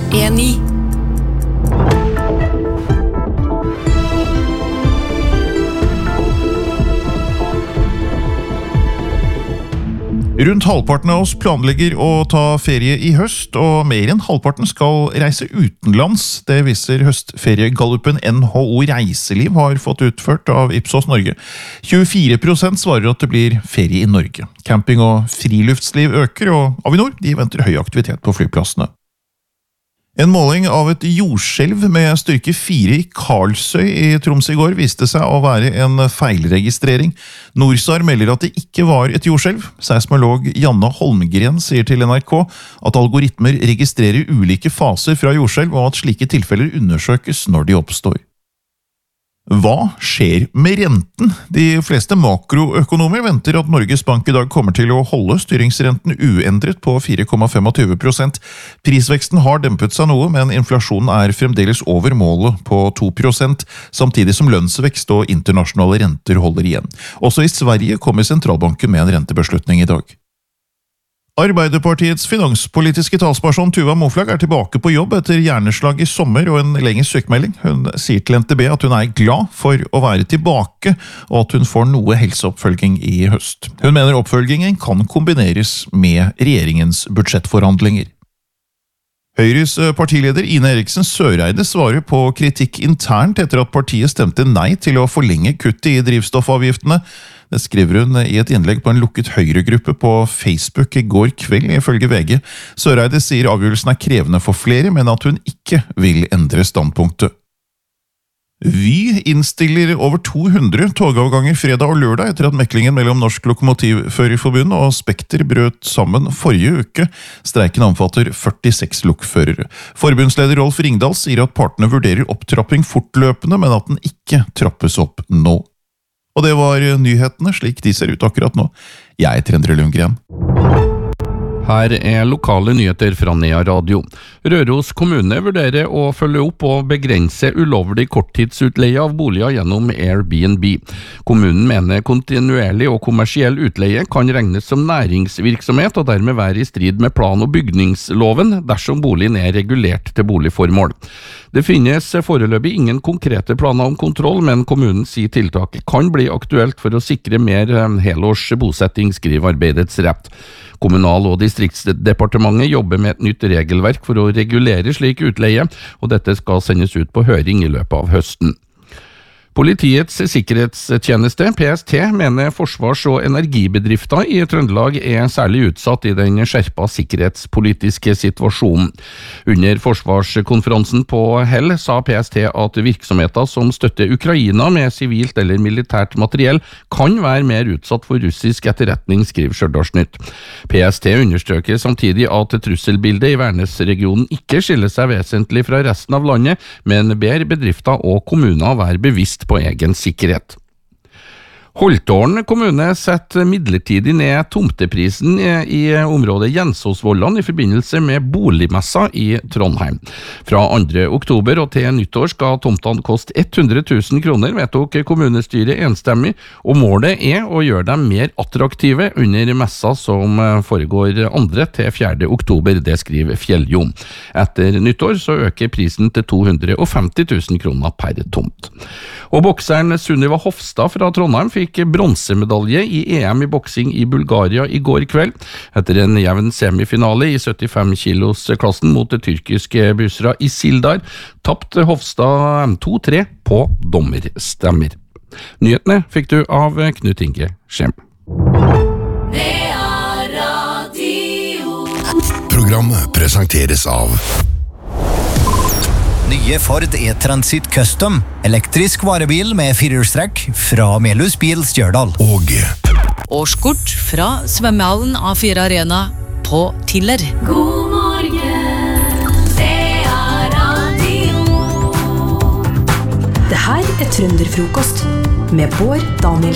E9. Rundt halvparten av oss planlegger å ta ferie i høst, og mer enn halvparten skal reise utenlands. Det viser høstferiegallupen NHO Reiseliv har fått utført av Ipsos Norge. 24% svarer at det blir ferie i Norge. Camping og friluftsliv øker, og Avinor de venter høy aktivitet på flyplassene. En måling av et jordskjelv med styrke 4 i Karlsøy i Troms i går viste seg å være en feilregistrering. Norsar melder at det ikke var et jordskjelv. Seismolog Janne Holmgren sier til NRK at algoritmer registrerer ulike faser fra jordskjelv, og at slike tilfeller undersøkes når de oppstår. Hva skjer med renten? De fleste makroøkonomer venter at Norges Bank i dag kommer til å holde styringsrenten uendret på 4,25%. Prisveksten har dempet seg noe, men inflasjonen er fremdeles over målet på 2%, samtidig som lønnsvekst og internasjonale renter holder igjen. Også i Sverige kommer sentralbanken med en rentebeslutning i dag. Arbeiderpartiets finanspolitiske talsperson Tuva Moflag er tilbake på jobb etter hjerneslag i sommer og en lengre sykemelding. Hun sier til NTB at hun er glad for å være tilbake, og at hun får noe helseoppfølging i høst. Hun mener oppfølgingen kan kombineres med regjeringens budsjettforhandlinger. Høyres partileder Ine Eriksen Søreide svarer på kritikk internt etter at partiet stemte nei til å forlenge kuttet i drivstoffavgiftene. Det skriver hun i et innlegg på en lukket Høyre-gruppe på Facebook i går kveld, ifølge VG. Søreide sier avgjørelsen er krevende for flere, men at hun ikke vil endre standpunktet. Vy innstiller over 200 togavganger fredag og lørdag etter at meklingen mellom Norsk Lokomotivførerforbund og Spekter brøt sammen forrige uke. Streiken omfatter 46 lokførere. Forbundsleder Rolf Ringdal sier at partene vurderer opptrapping fortløpende, men at den ikke trappes opp nå. Og det var nyhetene slik de ser ut akkurat nå. Jeg heter Endre Lundgren. Her er lokale nyheter fra Nea Radio. Røros kommune vurderer å følge opp og begrense ulovlig korttidsutleie av boliger gjennom Airbnb. Kommunen mener kontinuerlig og kommersiell utleie kan regnes som næringsvirksomhet og dermed være i strid med plan- og bygningsloven dersom boligen er regulert til boligformål. Det finnes foreløpig ingen konkrete planer om kontroll, men kommunen sier tiltaket kan bli aktuelt for å sikre mer helårs bosetting, skriver Arbeidets Rett. Kommunal- og distriktsdepartementet jobber med et nytt regelverk for å regulere slik utleie, og dette skal sendes ut på høring i løpet av høsten. Politiets sikkerhetstjeneste, PST, mener forsvars- og energibedrifter i Trøndelag er særlig utsatt i den skjerpa sikkerhetspolitiske situasjonen. Under forsvarskonferansen på Hell sa PST at virksomheter som støtter Ukraina med sivilt eller militært materiell kan være mer utsatt for russisk etterretning, skriver Stjørdalsnytt. PST understreker samtidig at trusselbildet i Værnes-regionen ikke skiller seg vesentlig fra resten av landet, men ber bedrifter og kommuner være bevisst på egen sikkerhet. Holtålen kommune setter midlertidig ned tomteprisen i området Jensåsvollan i forbindelse med boligmessa i Trondheim. Fra 2. oktober og til nyttår skal tomtene koste 100 000 kroner, vedtok kommunestyret enstemmig, og målet er å gjøre dem mer attraktive under messa som foregår 2. til 4. oktober, det skriver Fjelljom. Etter nyttår så øker prisen til 250 000 kroner per tomt. Og bokseren Sunniva Hofstad fra Trondheim fikk bronsemedalje i EM i boksing i Bulgaria i går kveld. Etter en jevn semifinale i 75 kilos klassen mot det tyrkiske Busra Isildar, tapte Hofstad 2-3 på dommerstemmer. Nyhetene fikk du av Knut Inge Skjem. Programmet presenteres av Nye Ford E-Transit Custom, elektrisk varebil med firehjulstrekk fra Melhus Bil Stjørdal. Og Årskort fra svømmehallen A4 Arena på Tiller. God morgen, det er radio. Det her er Trønderfrokost med Bård Danielsen.